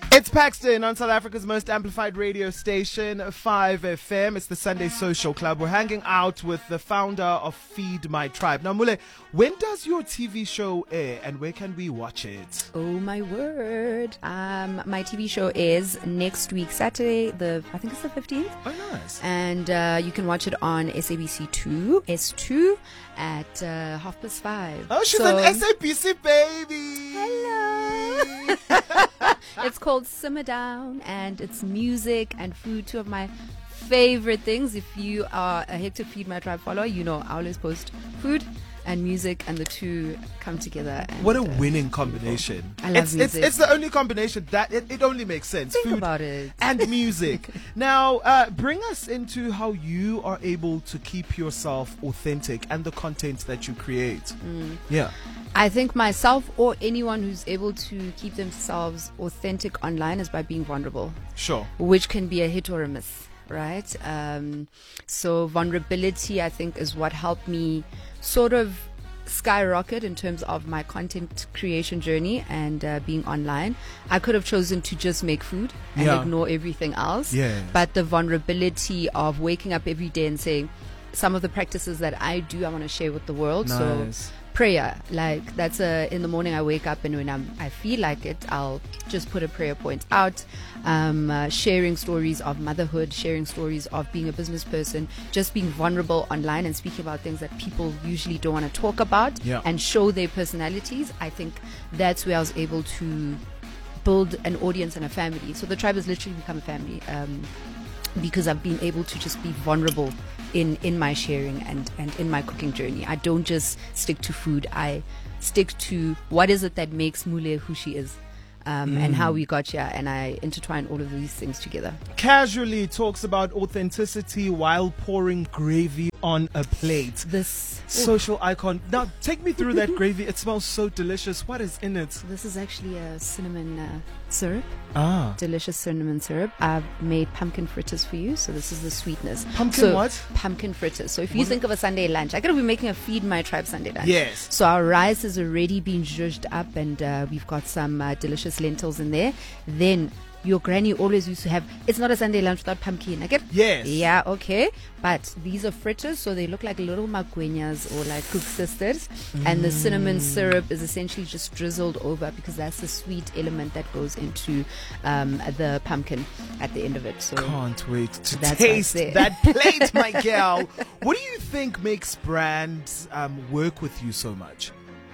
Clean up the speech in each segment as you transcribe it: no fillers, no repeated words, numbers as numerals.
It's Paxton on South Africa's most amplified radio station, 5FM. It's the Sunday Social Club. We're hanging out with the founder of Feed My Tribe. Now, Mule, when does your TV show air and where can we watch it? Oh, my word. My TV show airs next week, Saturday, I think it's the 15th. Oh, nice. And you can watch it on SABC2, S2 at 5:30. Oh, she's an SABC baby. Hello. It's called Simmer Down, and it's music and food, two of my favorite things. If you are a Hector Feed My Tribe follower, you know I always post food and music, and the two come together. And, what a winning combination. I love music. It's the only combination that it only makes sense. Think food about it. and music. Now, bring us into how you are able to keep yourself authentic and the content that you create. Yeah. I think myself or anyone who's able to keep themselves authentic online is by being vulnerable. Sure. Which can be a hit or a miss, right? So vulnerability, I think, is what helped me sort of skyrocket in terms of my content creation journey and being online. I could have chosen to just make food and ignore everything else. Yes. But the vulnerability of waking up every day and saying, some of the practices that I do, I want to share with the world. Nice. So prayer, like that's in the morning I wake up, and when I feel like it, I'll just put a prayer point out. Sharing stories of motherhood, sharing stories of being a business person, just being vulnerable online and speaking about things that people usually don't want to talk about and show their personalities. I think that's where I was able to build an audience and a family. So the tribe has literally become a family because I've been able to just be vulnerable in my sharing and in my cooking journey. I don't just stick to food. I stick to what is it that makes Mule who she is, and how we got here, and I intertwine all of these things together. Casually talks about authenticity while pouring gravy on a plate. This social icon. Now, take me through that gravy. It smells so delicious. What is in it? This is actually a cinnamon syrup. Delicious cinnamon syrup. I've made pumpkin fritters for you, so this is the sweetness. What? Pumpkin fritters. So if you think of a Sunday lunch, I'm going to be making a Feed My Tribe Sunday lunch. Yes. So our rice has already been zhuzhed up, and we've got some delicious lentils in there. Then your granny always used to have, it's not a Sunday lunch without pumpkin. I get? Yes. Yeah, okay. But these are fritters, so they look like little magwenyas or like cook sisters. And the cinnamon syrup is essentially just drizzled over because that's the sweet element that goes into the pumpkin at the end of it. So can't wait to taste that plate, my girl. What do you think makes brands work with you so much?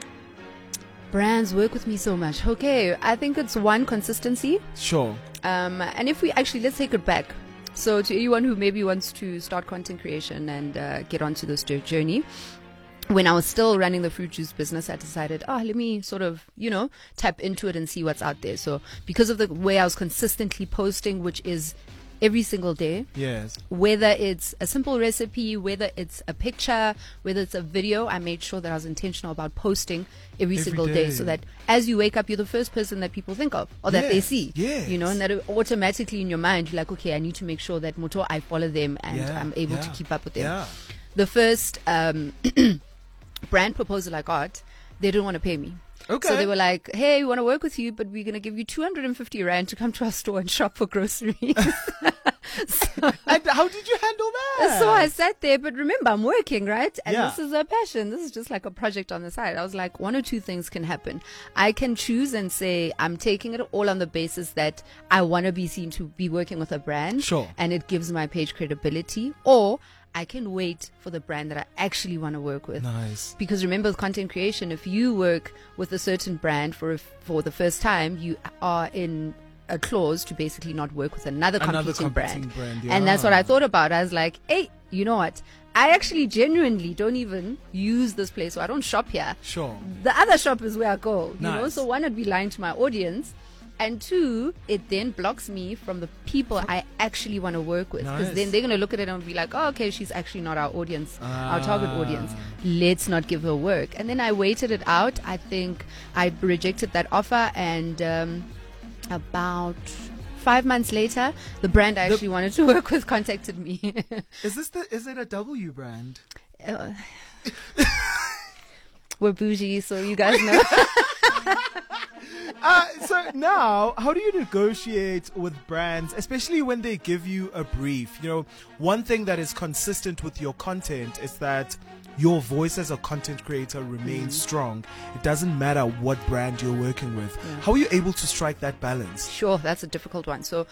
Brands work with me so much. Okay, I think it's one, consistency. Sure. And if we actually, let's take it back. So to anyone who maybe wants to start content creation and get onto this journey, when I was still running the fruit juice business, I decided, let me sort of, tap into it and see what's out there. So because of the way I was consistently posting, which is every single day. Yes. Whether it's a simple recipe, whether it's a picture, whether it's a video, I made sure that I was intentional about posting every single day, so that as you wake up, you're the first person that people think of or that they see. Yes. And that automatically in your mind, you're like, okay, I need to make sure that Moto, I follow them and I'm able to keep up with them. Yeah. The first brand proposal I got, they didn't want to pay me. Okay. So they were like, hey, we want to work with you, but we're going to give you 250 Rand to come to our store and shop for groceries. And how did you handle that? So I sat there, but remember, I'm working, right? And this is a passion. This is just like a project on the side. I was like, one or two things can happen. I can choose and say, I'm taking it all on the basis that I want to be seen to be working with a brand. Sure. And it gives my page credibility. Or I can wait for the brand that I actually want to work with. Nice. Because remember, with content creation, if you work with a certain brand for the first time, you are in a clause to basically not work with another competing brand. And that's what I thought about. I was like, hey, you know what? I actually genuinely don't even use this place, so I don't shop here. Sure. The other shop is where I go. Nice. So one, I'd be lying to my audience. And two, it then blocks me from the people I actually want to work with. Because then they're going to look at it and be like, oh, okay, she's actually not our audience, our target audience. Let's not give her work. And then I waited it out. I think I rejected that offer. And about 5 months later, the brand I actually wanted to work with contacted me. Is it a W brand? We're bougie, so you guys know. So now, how do you negotiate with brands, especially when they give you a brief? You know, one thing that is consistent with your content is that your voice as a content creator remains strong. It doesn't matter what brand you're working with. Yeah. How are you able to strike that balance? Sure, that's a difficult one. So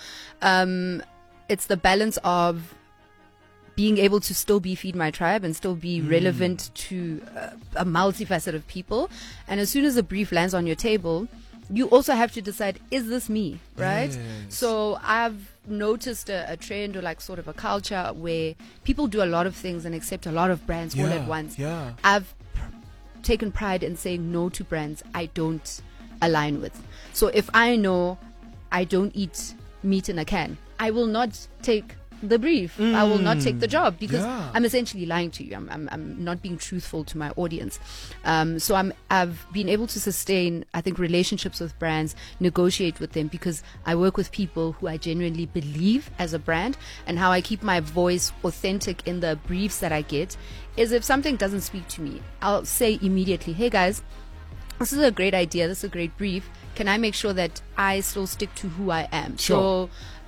it's the balance of being able to still be Feed My Tribe and still be relevant to a multifaceted of people. And as soon as a brief lands on your table, you also have to decide, is this me, right? Yes. So I've noticed a trend or like sort of a culture where people do a lot of things and accept a lot of brands all at once. Yeah. I've taken pride in saying no to brands I don't align with. So if I know I don't eat meat in a can, I will not take the brief. I will not take the job because I'm essentially lying to you. I'm not being truthful to my audience. So I've been able to sustain, I think, relationships with brands, negotiate with them because I work with people who I genuinely believe as a brand, and how I keep my voice authentic in the briefs that I get is if something doesn't speak to me, I'll say immediately, hey guys, this is a great idea. This is a great brief. Can I make sure that I still stick to who I am? Sure. So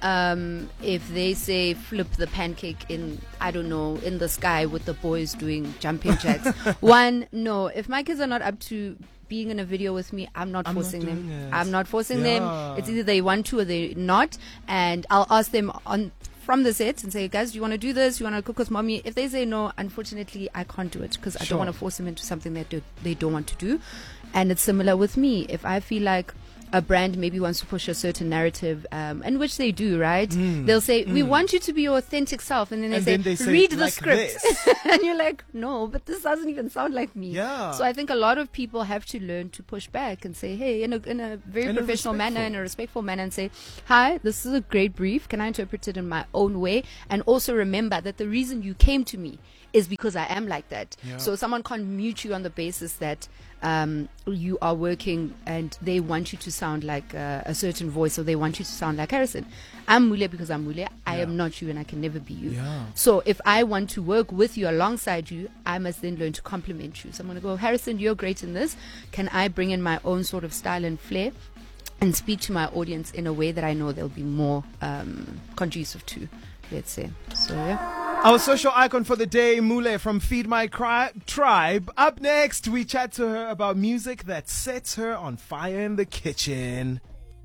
if they say flip the pancake in, I don't know, in the sky with the boys doing jumping jacks. No. If my kids are not up to being in a video with me, I'm not forcing them. I'm not forcing them. It's either they want to or they not. And I'll ask them from the set and say, guys, do you want to do this? You want to cook with mommy? If they say no, unfortunately, I can't do it because I don't want to force them into something that they don't want to do. And it's similar with me. If I feel like a brand maybe wants to push a certain narrative, and which they do, right? They'll say, we want you to be your authentic self. And then they say, read the like script. And you're like, no, but this doesn't even sound like me. Yeah. So I think a lot of people have to learn to push back and say, hey, in a very professional manner, in a respectful manner, and say, hi, this is a great brief. Can I interpret it in my own way? And also remember that the reason you came to me is because I am like that. Yeah. So someone can't mute you on the basis that you are working and they want you to sound like a certain voice, or they want you to sound like Harrison. I'm Mule because I'm Mule. I am not you, and I can never be you. Yeah. So if I want to work with you alongside you, I must then learn to compliment you. So I'm going to go, Harrison, you're great in this. Can I bring in my own sort of style and flair and speak to my audience in a way that I know they'll be more conducive to, let's say. So, yeah. Our social icon for the day, Mule from Feed My Tribe. Up next, we chat to her about music that sets her on fire in the kitchen.